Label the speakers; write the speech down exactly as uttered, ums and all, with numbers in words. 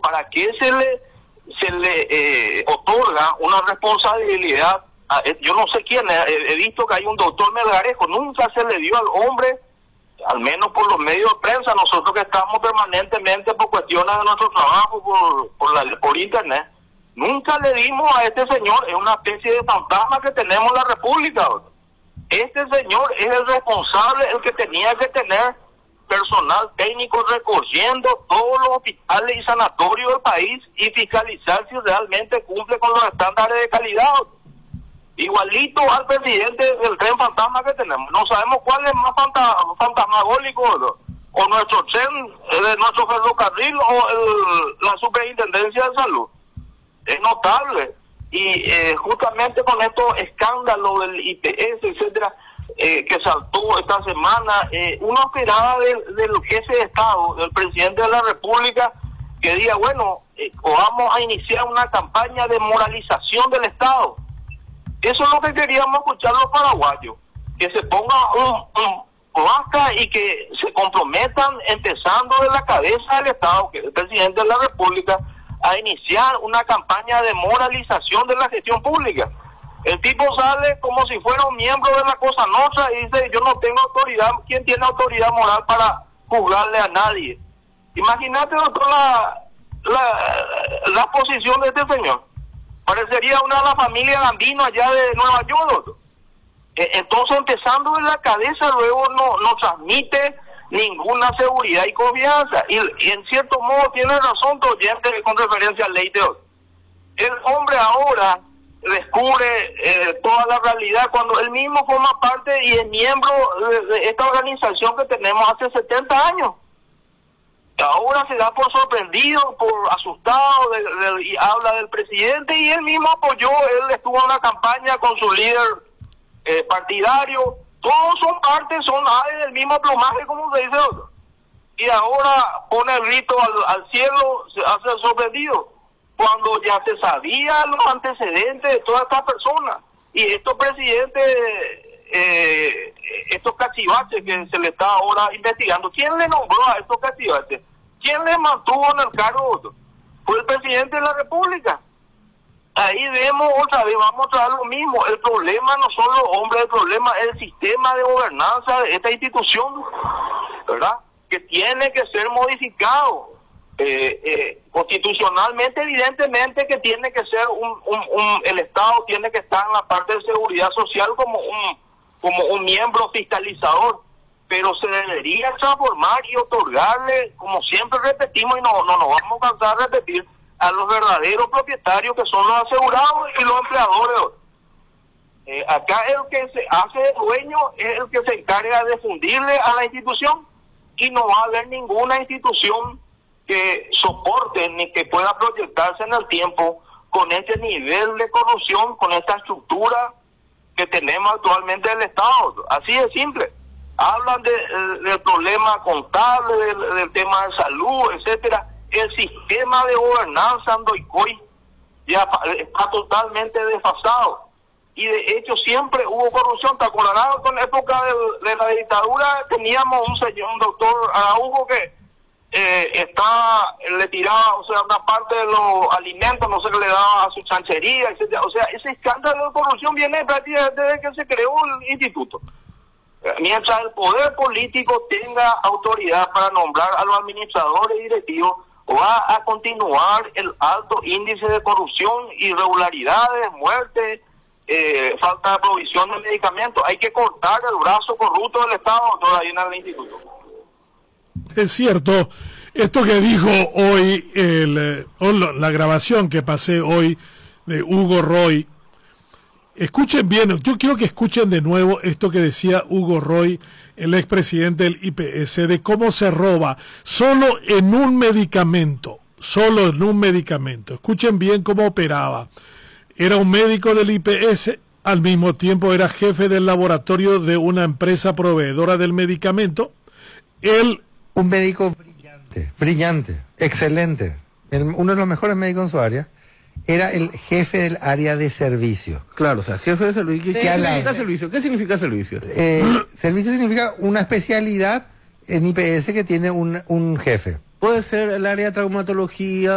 Speaker 1: ¿para qué se le se le eh, otorga una responsabilidad? A, yo no sé quién, he, he visto que hay un doctor Melgarejo, nunca se le dio al hombre, al menos por los medios de prensa, nosotros que estamos permanentemente por cuestiones de nuestro trabajo, por, por, la, por internet, nunca le dimos a este señor, es una especie de fantasma que tenemos en la República. Este señor es el responsable, el que tenía que tener personal técnico recorriendo todos los hospitales y sanatorios del país y fiscalizar si realmente cumple con los estándares de calidad. Igualito al presidente del tren fantasma que tenemos. No sabemos cuál es más fanta fantasmagólico, ¿no? O nuestro tren, de nuestro ferrocarril, o el, la superintendencia de salud. Es notable. Y eh, justamente con estos escándalos del I P S, etcétera, eh, que saltó esta semana, eh, uno esperaba del, del jefe de Estado, del presidente de la República, que diga, bueno, eh, vamos a iniciar una campaña de moralización del Estado. Eso es lo que queríamos escuchar los paraguayos, que se ponga un, un basta y que se comprometan, empezando de la cabeza del Estado, que es el presidente de la República, a iniciar una campaña de moralización de la gestión pública. El tipo sale como si fuera un miembro de la Cosa Nostra y dice, yo no tengo autoridad. ¿Quién tiene autoridad moral para juzgarle a nadie? Imagínate, doctor, la, la, la posición de este señor. Parecería una de la familia Gambino allá de Nueva York, doctor. Entonces, empezando de la cabeza, luego no, no transmite ninguna seguridad y confianza. Y, y en cierto modo tiene razón tu oyente con referencia al ley de hoy. El hombre ahora descubre eh, toda la realidad cuando él mismo forma parte y es miembro de, de esta organización que tenemos hace setenta años. Ahora se da por sorprendido, por asustado, de, de, y habla del presidente, y él mismo apoyó, él estuvo en una campaña con su líder eh, partidario. Todos son partes, son aves del mismo plumaje, como se dice otro. Y ahora pone el grito al, al cielo, se hace el sorprendido, cuando ya se sabía los antecedentes de todas estas personas. Y estos presidentes, eh, estos cachivaches que se le está ahora investigando, ¿quién le nombró a estos cachivaches? ¿Quién le mantuvo en el cargo? Fue el presidente de la República. Ahí vemos otra vez, vamos a traer lo mismo. El problema no son los hombres, el problema es el sistema de gobernanza de esta institución, ¿verdad? Que tiene que ser modificado. Eh, eh, constitucionalmente, evidentemente que tiene que ser un, un, un, el Estado tiene que estar en la parte de seguridad social como un, como un miembro fiscalizador, pero se debería transformar y otorgarle, como siempre repetimos y no, no nos vamos a cansar de repetir, a los verdaderos propietarios que son los asegurados y los empleadores. Eh, acá el que se hace dueño es el que se encarga de fundirle a la institución, y no va a haber ninguna institución que soporte ni que pueda proyectarse en el tiempo con este nivel de corrupción, con esta estructura que tenemos actualmente del Estado. Así de simple. Hablan de, de, del problema contable, del, del tema de salud, etcétera. El sistema de gobernanza Andoicoy ya está totalmente desfasado. Y de hecho siempre hubo corrupción. ¿Te acordarás? Con la época de, de la dictadura teníamos un señor, un doctor Araujo que eh, está, le tiraba, o sea, una parte de los alimentos, no sé qué le daba a su chanchería, etcétera. O sea, ese escándalo de corrupción viene prácticamente desde que se creó el instituto. Mientras el poder político tenga autoridad para nombrar a los administradores y directivos, va a continuar el alto índice de corrupción, irregularidades, muertes, eh, falta de provisión de medicamentos. Hay que cortar el brazo corrupto del Estado todavía en el instituto.
Speaker 2: Es cierto, esto que dijo hoy, el, la grabación que pasé hoy de Hugo Roy. Escuchen bien, yo quiero que escuchen de nuevo esto que decía Hugo Roy, el expresidente del I P S, de cómo se roba solo en un medicamento, solo en un medicamento. Escuchen bien cómo operaba. Era un médico del I P S, al mismo tiempo era jefe del laboratorio de una empresa proveedora del medicamento. Él...
Speaker 3: Un médico brillante, brillante, excelente, el, uno de los mejores médicos en su área. Era el jefe del área de servicio.
Speaker 4: Claro, o sea, jefe de servicio. ¿Qué,
Speaker 3: ¿Qué
Speaker 4: significa servicio? ¿Qué significa servicio?
Speaker 3: Eh, servicio significa una especialidad en I P S que tiene un, un jefe.
Speaker 4: Puede ser el área de traumatología,